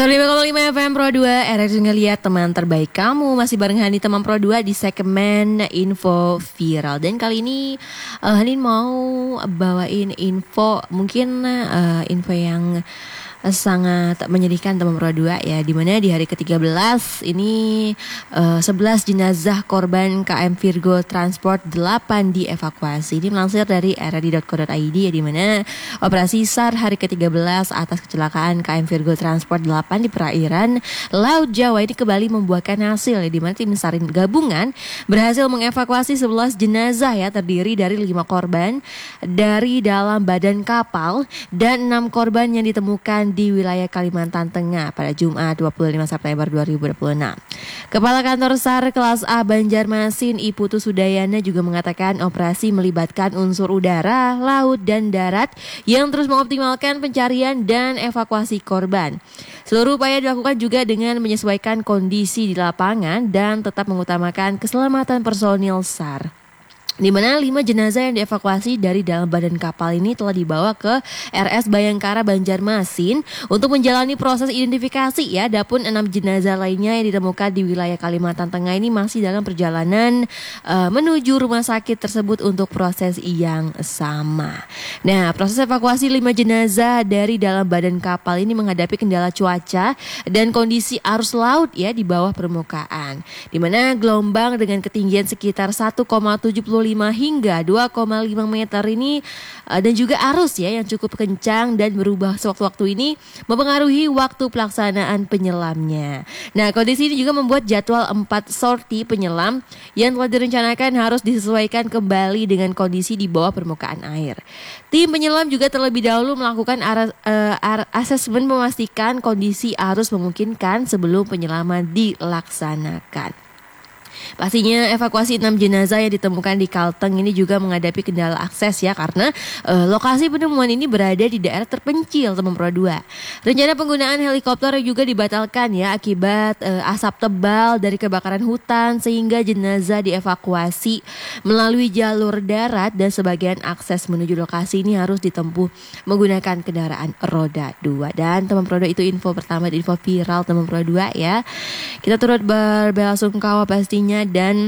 105,5 FM Pro 2, RRI ngeliat teman terbaik kamu. Masih bareng Hani teman Pro 2 di segmen Info Viral. Dan kali ini Hani mau bawain info, mungkin info yang sangat menyedihkan teman Pro 2 ya, dimana di hari ke-13 ini 11 jenazah korban KM Virgo Transport 8 dievakuasi. Ini melansir dari rri.co.id ya, dimana operasi SAR hari ke-13 atas kecelakaan KM Virgo Transport 8 di perairan Laut Jawa ini kembali membuahkan hasil ya, dimana tim SAR gabungan berhasil mengevakuasi 11 jenazah ya, terdiri dari 5 korban dari dalam badan kapal dan 6 korban yang ditemukan di wilayah Kalimantan Tengah pada Jumat 25 September 2026. Kepala Kantor SAR Kelas A Banjarmasin Iputu Sudayana juga mengatakan operasi melibatkan unsur udara, laut, dan darat yang terus mengoptimalkan pencarian dan evakuasi korban. Seluruh upaya dilakukan juga dengan menyesuaikan kondisi di lapangan dan tetap mengutamakan keselamatan personil SAR. Di mana 5 jenazah yang dievakuasi dari dalam badan kapal ini telah dibawa ke RS Bayangkara Banjarmasin untuk menjalani proses identifikasi ya. Adapun 6 jenazah lainnya yang ditemukan di wilayah Kalimantan Tengah ini masih dalam perjalanan menuju rumah sakit tersebut untuk proses yang sama. Nah, proses evakuasi 5 jenazah dari dalam badan kapal ini menghadapi kendala cuaca dan kondisi arus laut ya di bawah permukaan, di mana gelombang dengan ketinggian sekitar 1,75 hingga 2,5 meter ini dan juga arus ya yang cukup kencang dan berubah sewaktu-waktu ini mempengaruhi waktu pelaksanaan penyelamnya. Nah, kondisi ini juga membuat jadwal 4 sorti penyelam yang telah direncanakan harus disesuaikan kembali dengan kondisi di bawah permukaan air. Tim penyelam juga terlebih dahulu melakukan asesmen memastikan kondisi arus memungkinkan sebelum penyelaman dilaksanakan. Pastinya evakuasi 6 jenazah yang ditemukan di Kalteng ini juga menghadapi kendala akses ya, karena lokasi penemuan ini berada di daerah terpencil teman Pro 2. Rencana penggunaan helikopter juga dibatalkan ya akibat asap tebal dari kebakaran hutan, sehingga jenazah dievakuasi melalui jalur darat dan sebagian akses menuju lokasi ini harus ditempuh menggunakan kendaraan roda 2. Dan teman Pro 2 itu info pertama di info viral teman Pro 2 ya. Kita turut berbelasungkawa pastinya, dan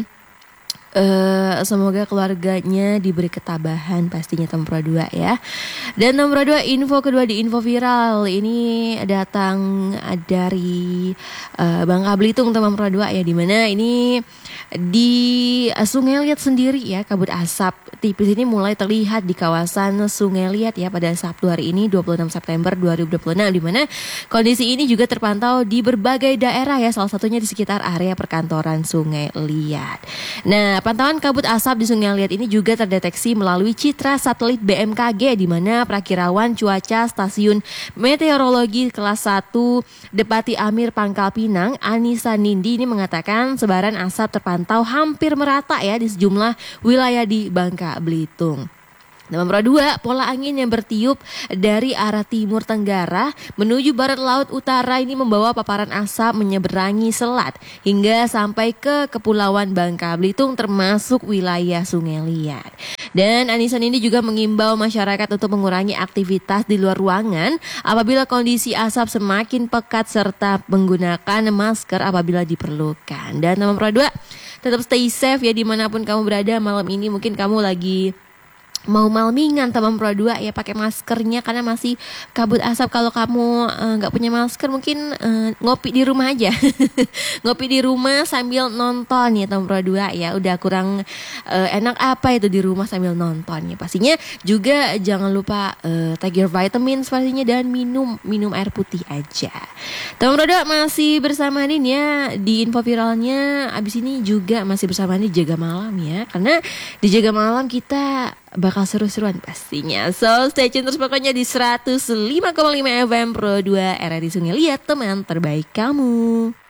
semoga keluarganya diberi ketabahan pastinya teman Pro 2 ya. Dan teman Pro 2 info kedua di info viral ini datang dari Bangka Belitung teman Pro 2 ya, dimana ini di Sungai Liat sendiri ya, kabut asap tipis ini mulai terlihat di kawasan Sungai Liat ya pada Sabtu hari ini 26 September 2026, di mana kondisi ini juga terpantau di berbagai daerah ya, salah satunya di sekitar area perkantoran Sungai Liat. Nah, pantauan kabut asap di Sungai Liat ini juga terdeteksi melalui citra satelit BMKG, di mana Prakirawan Cuaca Stasiun Meteorologi Kelas 1 Depati Amir Pangkal Pinang, Anissa Nindi ini mengatakan sebaran asap terpantau hampir merata ya di sejumlah wilayah di Bangka Belitung. Teman Pro 2, pola angin yang bertiup dari arah timur tenggara menuju barat laut utara ini membawa paparan asap menyeberangi selat hingga sampai ke Kepulauan Bangka Belitung termasuk wilayah Sungai Liat. Dan Anissa ini juga mengimbau masyarakat untuk mengurangi aktivitas di luar ruangan apabila kondisi asap semakin pekat serta menggunakan masker apabila diperlukan. Dan teman Pro 2, tetap stay safe ya dimanapun kamu berada malam ini. Mungkin kamu lagi mau malmingan teman Pro 2 ya, pakai maskernya karena masih kabut asap. Kalau kamu nggak punya masker mungkin ngopi di rumah aja ngopi di rumah sambil nonton ya teman Pro 2 ya. Udah kurang enak apa itu di rumah sambil nonton ya. Pastinya juga jangan lupa take your vitamins pastinya, dan minum air putih aja. Teman Pro 2 masih bersama Nin ya di info viralnya. Abis ini juga masih bersama Nin Jaga Malam ya, karena di Jaga Malam kita bakal seru-seruan pastinya. So stay tune terus pokoknya di 105,5 FM Pro 2 RRI Sungai Liat, teman terbaik kamu.